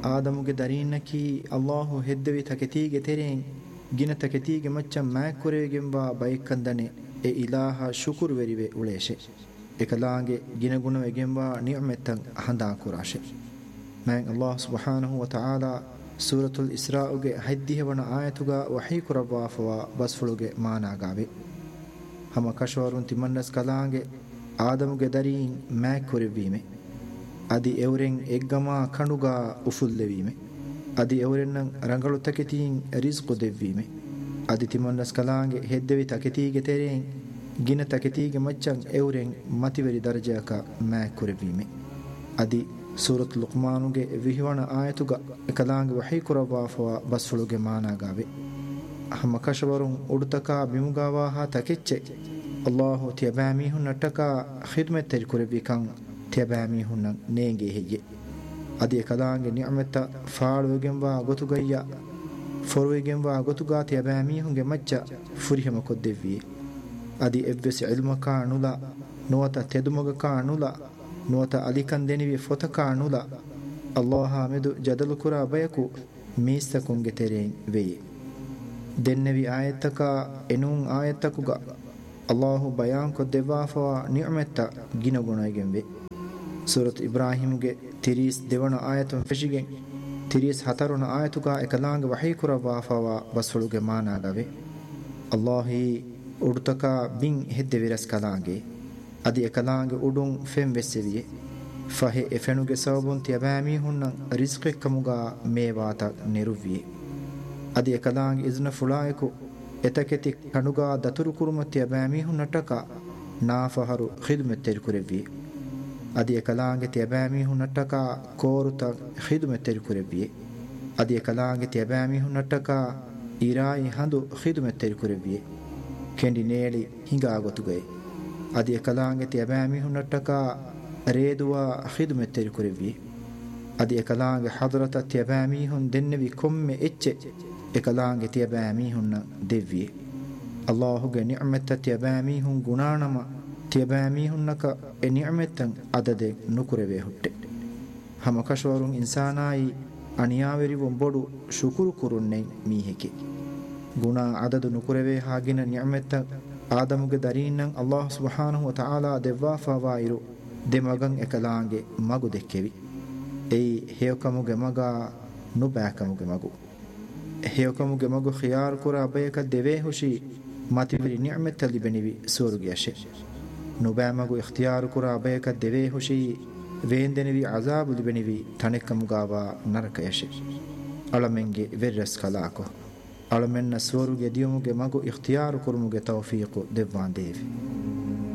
ආදමුගේ දරින්නකි අල්ලාහ් හෙද්දවි තකතිගේ තෙරෙන් ගින තකතිගේ මච්චම් මෑක්කුරේගෙන් වා බයිකන්දනේ ඒ ඉලාහ ශුකුර් වෙරිවේ උලේෂේ එකලාගේ ගින ගුණ වෙගෙන් වා නියමෙතන් හඳා කුරාෂේ මෑන් අල්ලාහ් සුබ්හානහු වතාලා සූරතුල් ඉස්රාඋගේ හයිද්දිහ වන ආයතුගා වහී කුරවාෆවා බස්ෆුලුගේ මානාගාවේ හම කෂවරුන් තිමන්නස් කලාගේ ආදමුගේ දරින් මෑක්කුරවීමේ අදි එවරෙන් එක්ගමා කණුගා උෆුල්ලවීමේ අදි එවරෙන්නම් රංගලු තකතියින් රිස්කු දෙවීමේ අදි තිමන්නස් කලාගේ හෙද්දවි තකතිගේ තෙරෙන් ගින තකතිගේ මච්චන් එවරෙන් මතිවරි දරජයක මෑක්කුරවීමේ අදි සූරත් ලුක්මානුගේ විහිවන ආයතුග එකලාගේ වහී කුරවාෆවා බස්ෆුලුගේ මානාගාවේ අහම කෂවරුන් උඩතකා බිමුගාවාහා තකෙච්චේ අල්ලාහ් තියබෑමීහුන් නටකා ඛිද්මත් තරිකුරවිකන් තියබෑමීහුන් නේගේ හෙජ්ජේ අදී එකලාගේ නියමත ෆාළුවෙන් වා ගොතුගයියා ෆොරුවෙන් වා ගොතුගා තියබෑමීහුන්ගේ මච්ච ෆුරිහම කොද්දෙව්වී අදී එව්වෙස් ඉල්මකා නුලා නොවත තෙදුමගකා නුලා නොවත අලිකන් දෙනිවි ෆොතකා නුලා අල්ලාහ් මෙදු ජදලු කුරා බයකු මීස්සකුන්ගේ තෙරෙන් වෙයි දෙන්නවි ආයතක එනුන් ආයතකුගා අල්ලාහ් බයාන් කො දෙවාෆවා නියමත ගින ගුණයගෙන් වේ සූරත් ඉබ්‍රාහීම්ගේ 32 වන ආයතන් ෆෙෂිගෙන් 34 වන ආයතුකා එකලාංග වහී කුරවාෆවා බස්ෆුලුගේ මානාගවේ අල්ලාහ් උඩතකා බින් හෙද්ද විරස් කලාගේ අදි එකලාංග උඩුන් ෆෙම් වෙස්සෙවියේ ෆහෙ එෆෙනුගේ සවබුන් තියබෑමී හුන්නන් රිස්කෙක්කමුගා මේවාත නිරුවියේ අදි එකලාංග ඉස්න ෆුලායකු එතකෙති කණුගා දතුරු කුරුමතිය බෑමීහු නටක නාෆහරු ඛිදමත් තෙරිකුරෙවි අදි එකලාංගෙ තිය බෑමීහු නටක කෝරුත ඛිදමත් තෙරිකුරෙවි අදි එකලාංගෙ තිය බෑමීහු නටක ඉරායි හඳු ඛිදමත් තෙරිකුරෙවි කෙන්ඩි නේලි හිඟා ගොතුගේ අදි එකලාංගෙ තිය බෑමීහු නටක රේදුවා ඛිදමත් තෙරිකුරෙවි අදි එකලාංගෙ හදරත තිය බෑමීහුන් දෙන්නවි කොම්මෙ එච්චෙ එකලාංගෙ තියබෑමීහුන්න දෙව්වියේ අල්ලාහුගේ නිඅමත තියබෑමීහුන් ගුණානම තියබෑමීහුන්නක එ නිඅමතන් අදදෙ නුකුරවේ හුට්ටේ හම කෂවරුන් ඉන්සානායි අනියාවරි වොම්බොඩු ශුකුරු කුරුන්නේ මීහෙකි ගුණා අදදු නුකුරවේ හාගින නිඅමත ආදමුගේ දරින්නන් අල්ලාහ් සුබ්හානහු වතාලා දෙවාෆාවයිරු දෙමගන් එකලාංගෙ මගු දෙක්කෙවි එයි හේකමුගේ මගා නුබෑකමුගේ මගු හේකමුගේ මගු ඛියාර කුරා බයක දෙවේ හුෂි මතිවිරි නිඅමත ලිබෙනිවි සූරුගියෂේ නුබෑමගු ඉඛතියාර කුරා බයක දෙවේ හුෂි වේන්දෙනිවි අසාබ් ලිබෙනිවි තනෙක්කමුගාවා නරකයෂේ අලමෙන්ගේ වෙරස් කලාකෝ අලමෙන්න සූරුගේ දියමුගේ මගු ඉඛතියාර කුරුමුගේ තෞෆීq දෙවාන් දේවි